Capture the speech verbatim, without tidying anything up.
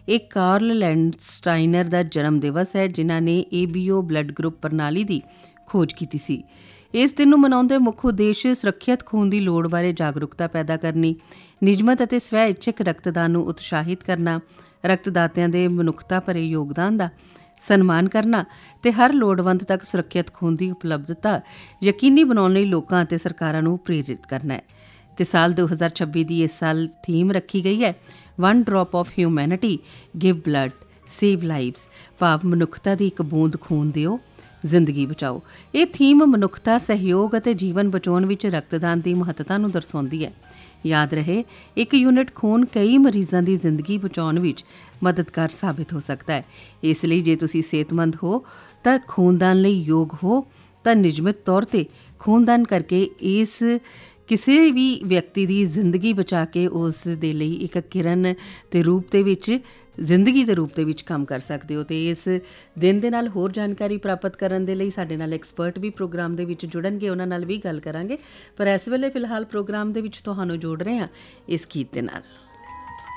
ਇਹ ਕਾਰਲ ਲੈਂਡਸਟਾਈਨਰ ਦਾ ਜਨਮ ਦਿਵਸ ਹੈ, ਜਿਨ੍ਹਾਂ ਨੇ A B O blood group ਪ੍ਰਣਾਲੀ ਦੀ ਖੋਜ ਕੀਤੀ ਸੀ। ਇਸ ਦਿਨ ਨੂੰ ਮਨਾਉਣ ਦਾ ਮੁੱਖ ਉਦੇਸ਼ ਸੁਰੱਖਿਅਤ ਖੂਨ ਦੀ ਲੋੜ ਬਾਰੇ ਜਾਗਰੂਕਤਾ ਪੈਦਾ ਕਰਨੀ, ਨਿਯਮਤ ਅਤੇ ਸਵੈ ਇੱਛਕ ਰਕਤਦਾਨ ਨੂੰ ਉਤਸ਼ਾਹਿਤ ਕਰਨਾ, ਰਕਤਦਾਤਿਆਂ ਦੇ ਮਨੁੱਖਤਾ ਭਰੇ ਯੋਗਦਾਨ ਦਾ ਸਨਮਾਨ ਕਰਨਾ ਅਤੇ ਹਰ ਲੋੜਵੰਦ ਤੱਕ ਸੁਰੱਖਿਅਤ ਖੂਨ ਦੀ ਉਪਲਬਧਤਾ ਯਕੀਨੀ ਬਣਾਉਣ ਲਈ ਲੋਕਾਂ ਅਤੇ ਸਰਕਾਰਾਂ ਨੂੰ ਪ੍ਰੇਰਿਤ ਕਰਨਾ ਹੈ। ਅਤੇ ਸਾਲ ਦੋ ਹਜ਼ਾਰ ਛੱਬੀ ਦੀ ਇਸ ਸਾਲ ਥੀਮ ਰੱਖੀ ਗਈ ਹੈ one drop of humanity give blood save lives, ਭਾਵ ਮਨੁੱਖਤਾ ਦੀ ਇੱਕ ਬੂੰਦ ਖੂਨ ਦਿਓ, ਜ਼ਿੰਦਗੀ ਬਚਾਓ। ਇਹ ਥੀਮ ਮਨੁੱਖਤਾ, ਸਹਿਯੋਗ ਅਤੇ ਜੀਵਨ ਬਚਾਉਣ ਵਿੱਚ ਰਕਤਦਾਨ ਦੀ ਮਹੱਤਤਾ ਨੂੰ ਦਰਸਾਉਂਦੀ ਹੈ। ਯਾਦ ਰਹੇ, ਇੱਕ ਯੂਨਿਟ ਖੂਨ ਕਈ ਮਰੀਜ਼ਾਂ ਦੀ ਜ਼ਿੰਦਗੀ ਬਚਾਉਣ ਵਿੱਚ ਮਦਦਗਾਰ ਸਾਬਿਤ ਹੋ ਸਕਦਾ ਹੈ। ਇਸ ਲਈ ਜੇ ਤੁਸੀਂ ਸਿਹਤਮੰਦ ਹੋ ਤਾਂ ਖੂਨਦਾਨ ਲਈ ਯੋਗ ਹੋ ਤਾਂ ਨਿਯਮਿਤ ਤੌਰ 'ਤੇ ਖੂਨਦਾਨ ਕਰਕੇ ਇਸ ਕਿਸੇ ਵੀ ਵਿਅਕਤੀ ਦੀ ਜ਼ਿੰਦਗੀ ਬਚਾ ਕੇ ਉਸ ਦੇ ਲਈ ਇੱਕ ਕਿਰਨ ਦੇ ਰੂਪ ਦੇ ਵਿੱਚ, ਜ਼ਿੰਦਗੀ ਦੇ ਰੂਪ ਦੇ ਵਿੱਚ ਕੰਮ ਕਰ ਸਕਦੇ ਹੋ। ਅਤੇ ਇਸ ਦਿਨ ਦੇ ਨਾਲ ਹੋਰ ਜਾਣਕਾਰੀ ਪ੍ਰਾਪਤ ਕਰਨ ਦੇ ਲਈ ਸਾਡੇ ਨਾਲ ਐਕਸਪਰਟ ਵੀ ਪ੍ਰੋਗਰਾਮ ਦੇ ਵਿੱਚ ਜੁੜਨਗੇ, ਉਹਨਾਂ ਨਾਲ ਵੀ ਗੱਲ ਕਰਾਂਗੇ। ਪਰ ਇਸ ਵੇਲੇ ਫਿਲਹਾਲ ਪ੍ਰੋਗਰਾਮ ਦੇ ਵਿੱਚ ਤੁਹਾਨੂੰ ਜੋੜ ਰਹੇ ਹਾਂ ਇਸ ਗੀਤ ਦੇ ਨਾਲ।